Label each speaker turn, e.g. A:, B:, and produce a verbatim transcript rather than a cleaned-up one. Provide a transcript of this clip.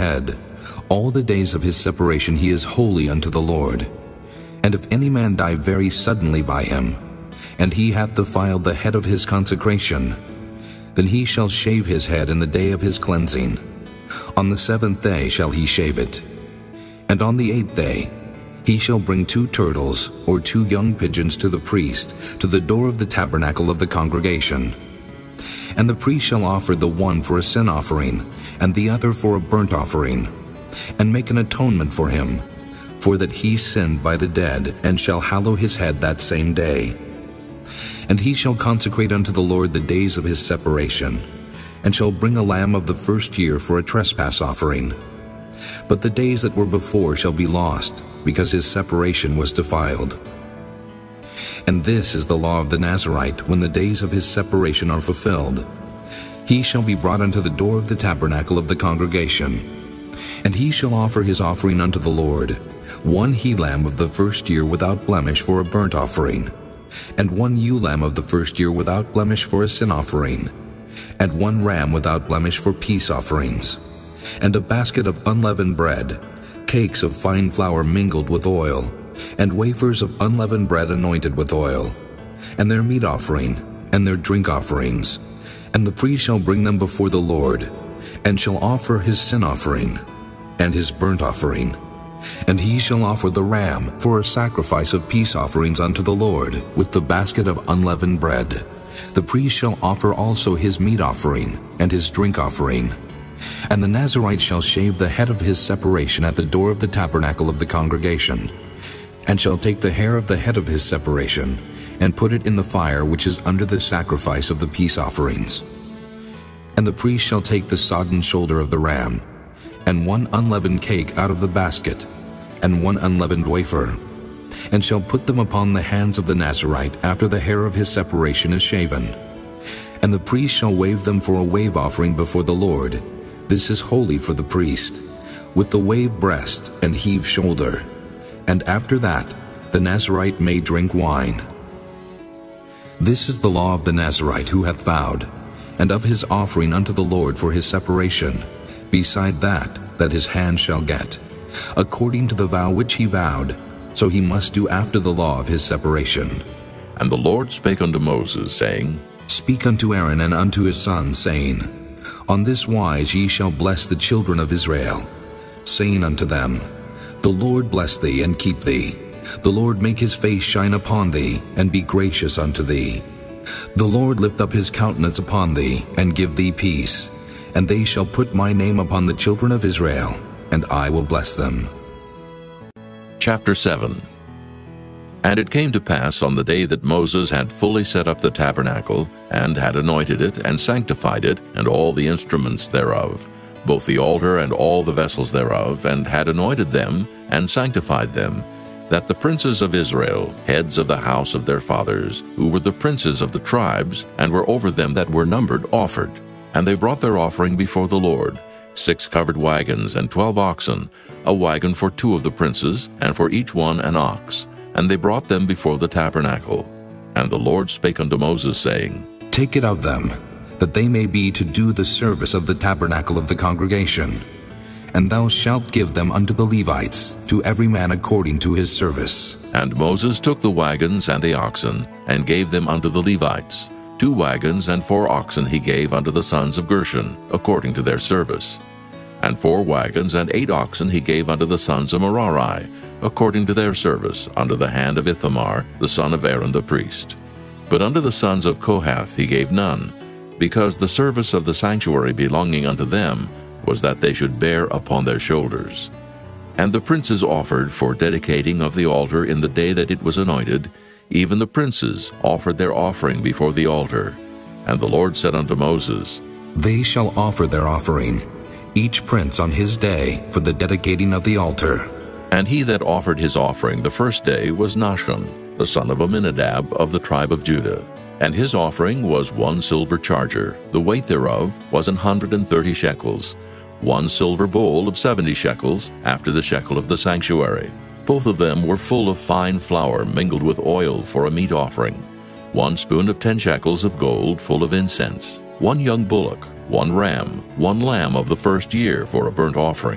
A: head, all the days of his separation he is holy unto the Lord. And if any man die very suddenly by him, and he hath defiled the head of his consecration, then he shall shave his head in the day of his cleansing. On the seventh day shall he shave it. And on the eighth day he shall bring two turtles or two young pigeons to the priest to the door of the tabernacle of the congregation. And the priest shall offer the one for a sin offering, and the other for a burnt offering, and make an atonement for him, for that he sinned by the dead, and shall hallow his head that same day. And he shall consecrate unto the Lord the days of his separation, and shall bring a lamb of the first year for a trespass offering. But the days that were before shall be lost, because his separation was defiled. And this is the law of the Nazarite when the days of his separation are fulfilled. He shall be brought unto the door of the tabernacle of the congregation. And he shall offer his offering unto the Lord, one he-lamb of the first year without blemish for a burnt offering, and one ewe-lamb of the first year without blemish for a sin offering, and one ram without blemish for peace offerings, and a basket of unleavened bread, cakes of fine flour mingled with oil, and wafers of unleavened bread anointed with oil, and their meat offering, and their drink offerings. And the priest shall bring them before the Lord, and shall offer his sin offering, and his burnt offering. And he shall offer the ram for a sacrifice of peace offerings unto the Lord, with the basket of unleavened bread. The priest shall offer also his meat offering, and his drink offering. And the Nazarite shall shave the head of his separation at the door of the tabernacle of the congregation, and shall take the hair of the head of his separation, and put it in the fire which is under the sacrifice of the peace offerings. And the priest shall take the sodden shoulder of the ram, and one unleavened cake out of the basket, and one unleavened wafer, and shall put them upon the hands of the Nazarite after the hair of his separation is shaven. And the priest shall wave them for a wave offering before the Lord. This is holy for the priest, with the wave breast and heave shoulder. And after that the Nazarite may drink wine. This is the law of the Nazarite who hath vowed, and of his offering unto the Lord for his separation, beside that that his hand shall get, according to the vow which he vowed, so he must do after the law of his separation.
B: And the Lord spake unto Moses, saying,
A: Speak unto Aaron and unto his sons, saying, On this wise ye shall bless the children of Israel, saying unto them, The Lord bless thee and keep thee. The Lord make his face shine upon thee, and be gracious unto thee. The Lord lift up his countenance upon thee, and give thee peace. And they shall put my name upon the children of Israel, and I will bless them.
B: Chapter seven. And it came to pass on the day that Moses had fully set up the tabernacle, and had anointed it, and sanctified it, and all the instruments thereof, both the altar and all the vessels thereof, and had anointed them, and sanctified them, that the princes of Israel, heads of the house of their fathers, who were the princes of the tribes, and were over them that were numbered, offered. And they brought their offering before the Lord, six covered wagons and twelve oxen, a wagon for two of the princes, and for each one an ox. And they brought them before the tabernacle. And the Lord spake unto Moses, saying,
A: Take it of them, that they may be to do the service of the tabernacle of the congregation. And thou shalt give them unto the Levites, to every man according to his service.
B: And Moses took the wagons and the oxen, and gave them unto the Levites. Two wagons and four oxen he gave unto the sons of Gershon, according to their service. And four wagons and eight oxen he gave unto the sons of Merari, according to their service, under the hand of Ithamar, the son of Aaron the priest. But unto the sons of Kohath he gave none, because the service of the sanctuary belonging unto them was that they should bear upon their shoulders. And the princes offered for dedicating of the altar in the day that it was anointed. Even the princes offered their offering before the altar. And the Lord said unto Moses,
A: They shall offer their offering, each prince on his day, for the dedicating of the altar.
B: And he that offered his offering the first day was Nahshon, the son of Amminadab of the tribe of Judah. And his offering was one silver charger, the weight thereof was an hundred and thirty shekels, one silver bowl of seventy shekels, after the shekel of the sanctuary. Both of them were full of fine flour mingled with oil for a meat offering, one spoon of ten shekels of gold full of incense, one young bullock, one ram, one lamb of the first year for a burnt offering,